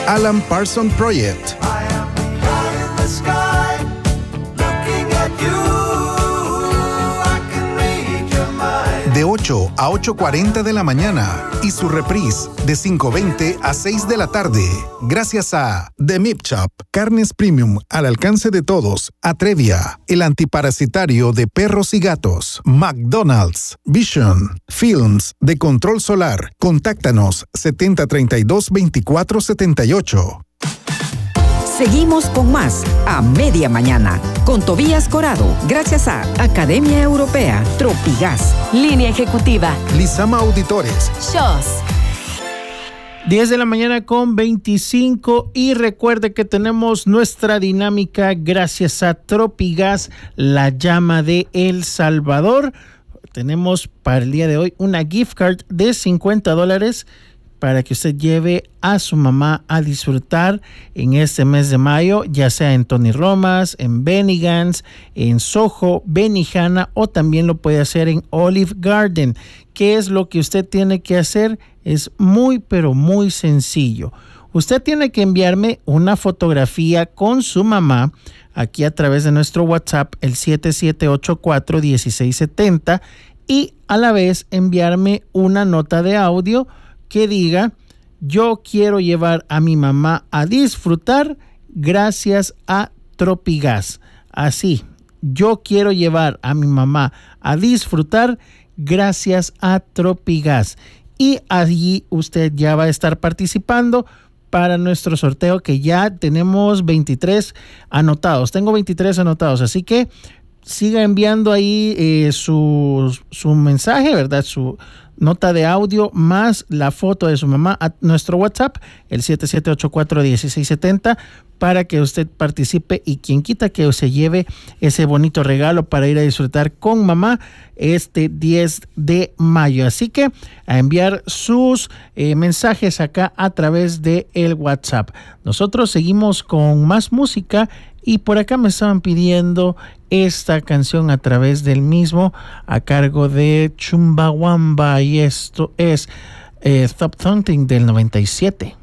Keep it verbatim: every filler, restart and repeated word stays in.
Alan Parsons Project. De ocho a ocho cuarenta de la mañana y su reprise de cinco veinte a seis de la tarde. Gracias a The Meat Shop, carnes premium al alcance de todos. Atrevia, el antiparasitario de perros y gatos. McDonald's, Vision, Films de control solar. Contáctanos setenta treinta y dos veinticuatro setenta y ocho. Seguimos con más a media mañana con Tobías Corado, gracias a Academia Europea, Tropigas, Línea Ejecutiva, Lizama Auditores, Shows. diez de la mañana con veinticinco y recuerde que tenemos nuestra dinámica gracias a Tropigas, la llama de El Salvador. Tenemos para el día de hoy una gift card de cincuenta dólares para que usted lleve a su mamá a disfrutar en este mes de mayo, ya sea en Tony Romas, en Bennigan's, en Soho, Benihana, o también lo puede hacer en Olive Garden. ¿Qué es lo que usted tiene que hacer? Es muy, pero muy sencillo. Usted tiene que enviarme una fotografía con su mamá aquí a través de nuestro WhatsApp, el siete siete ocho cuatro uno seis siete cero, y a la vez enviarme una nota de audio que diga: yo quiero llevar a mi mamá a disfrutar gracias a Tropigas. Así, yo quiero llevar a mi mamá a disfrutar gracias a Tropigas. Y allí usted ya va a estar participando para nuestro sorteo, que ya tenemos veintitrés anotados. Tengo veintitrés anotados, así que siga enviando ahí eh, su, su mensaje, ¿verdad? Su nota de audio más la foto de su mamá a nuestro WhatsApp, el siete siete ocho cuatro uno seis siete cero, para que usted participe y quien quita que se lleve ese bonito regalo para ir a disfrutar con mamá este diez de mayo. Así que a enviar sus eh, mensajes acá a través de el WhatsApp. Nosotros seguimos con más música y por acá me estaban pidiendo esta canción a través del mismo, a cargo de Chumbawamba, y esto es eh, Stop Thumping del noventa y siete.